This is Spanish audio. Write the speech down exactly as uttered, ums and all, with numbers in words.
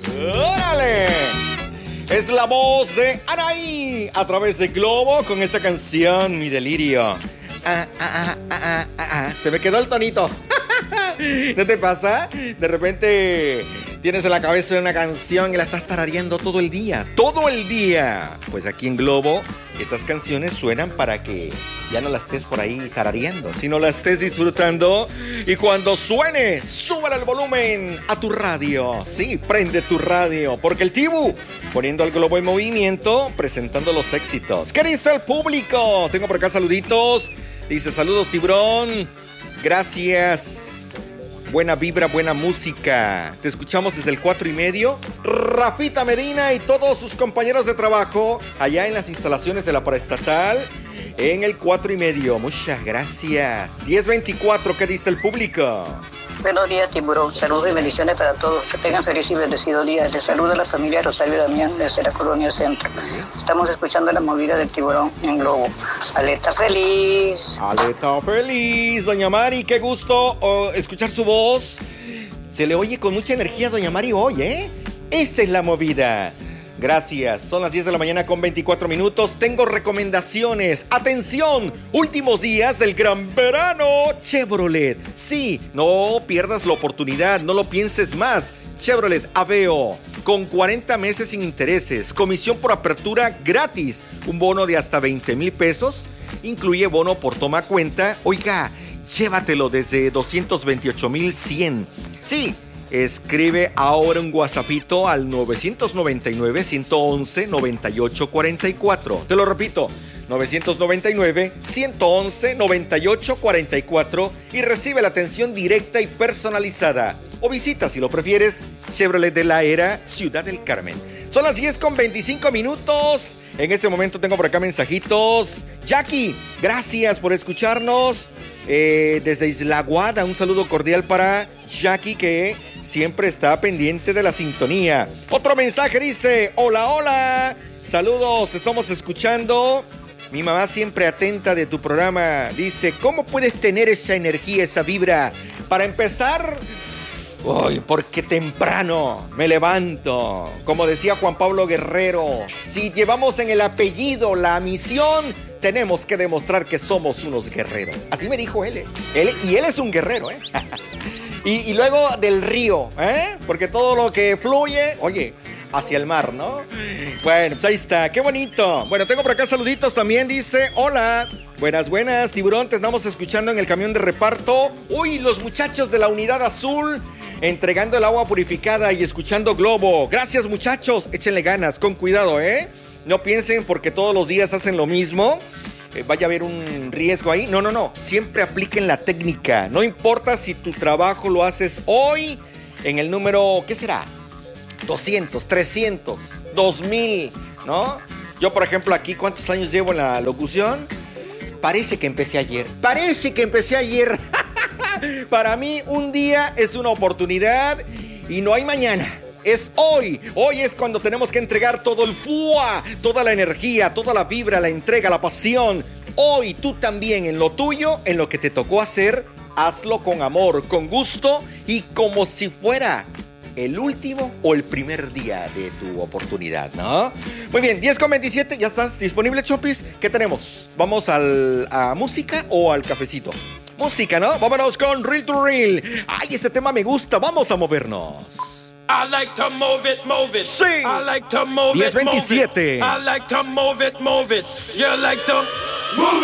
¡Órale! Es la voz de Anaí a través de Globo con esta canción, Mi Delirio. Ah, ah, ah, ah, ah, ah, ah. Se me quedó el tonito. ¿No te pasa? De repente tienes en la cabeza una canción y la estás tarareando todo el día. ¡Todo el día! Pues aquí en Globo, esas canciones suenan para que ya no las estés por ahí tarareando, sino la estés disfrutando. Y cuando suene, súbale el volumen a tu radio. Sí, prende tu radio, porque el Tibu, poniendo al Globo en movimiento, presentando los éxitos. ¿Qué dice el público? Tengo por acá saluditos. Dice, saludos, Tiburón. Gracias. Buena vibra, buena música. Te escuchamos desde el cuatro y medio. Rafita Medina y todos sus compañeros de trabajo allá en las instalaciones de la paraestatal en el cuatro y medio. Muchas gracias. diez veinticuatro, ¿qué dice el público? Buenos días, Tiburón. Saludos y bendiciones para todos. Que tengan feliz y bendecido día. Les saluda la familia Rosario Damián desde la Colonia Centro. Estamos escuchando la movida del Tiburón en Globo. Aleta feliz. Aleta feliz, doña Mari. Qué gusto oh, escuchar su voz. Se le oye con mucha energía, doña Mari, hoy, ¿eh? Esa es la movida. Gracias. Son las diez de la mañana con veinticuatro minutos. Tengo recomendaciones. ¡Atención! Últimos días del gran verano Chevrolet. Sí, no pierdas la oportunidad. No lo pienses más. Chevrolet Aveo. Con cuarenta meses sin intereses. Comisión por apertura gratis. Un bono de hasta veinte mil pesos. Incluye bono por toma cuenta. Oiga, llévatelo desde doscientos veintiocho mil cien. Sí. Escribe ahora un WhatsAppito al nueve nueve nueve, uno uno uno, nueve ocho cuatro cuatro. Te lo repito, nueve nueve nueve, uno uno uno, nueve ocho cuatro cuatro y recibe la atención directa y personalizada. O visita, si lo prefieres, Chevrolet de la Era, Ciudad del Carmen. Son las diez con veinticinco minutos. En este momento tengo por acá mensajitos. Jackie, gracias por escucharnos. Eh, desde Isla Guada, un saludo cordial para Jackie, que siempre está pendiente de la sintonía. Otro mensaje dice, hola, hola, saludos, estamos escuchando. Mi mamá siempre atenta de tu programa. Dice, ¿cómo puedes tener esa energía, esa vibra? Para empezar, uy, porque temprano me levanto. Como decía Juan Pablo Guerrero, si llevamos en el apellido la misión, tenemos que demostrar que somos unos guerreros. Así me dijo él, ¿eh? él y él es un guerrero, ¿eh? Y, y luego del río, ¿eh? Porque todo lo que fluye, oye, hacia el mar, ¿no? Bueno, pues ahí está, qué bonito. Bueno, tengo por acá saluditos también, dice, hola, buenas, buenas, Tiburón, te estamos escuchando en el camión de reparto. Uy, los muchachos de la Unidad Azul, entregando el agua purificada y escuchando Globo. Gracias, muchachos, échenle ganas, con cuidado, ¿eh? No piensen porque todos los días hacen lo mismo. Eh, vaya a haber un riesgo ahí. No, no, no. Siempre apliquen la técnica. No importa si tu trabajo lo haces hoy en el número, ¿qué será? doscientos, trescientos, dos mil, ¿no? Yo, por ejemplo, aquí, ¿cuántos años llevo en la locución? Parece que empecé ayer. Parece que empecé ayer. Para mí, un día es una oportunidad y no hay mañana. Es hoy, hoy es cuando tenemos que entregar todo el fuá, toda la energía, toda la vibra, la entrega, la pasión. Hoy tú también en lo tuyo, en lo que te tocó hacer, hazlo con amor, con gusto y como si fuera el último o el primer día de tu oportunidad, ¿no? Muy bien, diez con veintisiete, ¿ya estás disponible, Chopis? ¿Qué tenemos? ¿Vamos al, a música o al cafecito? Música, ¿no? Vámonos con Real to Real. Ay, ese tema me gusta, vamos a movernos. I like to move it, move it. Sí. I like to move diez it, move veintisiete. it. I like to move it, move it. You like to move it.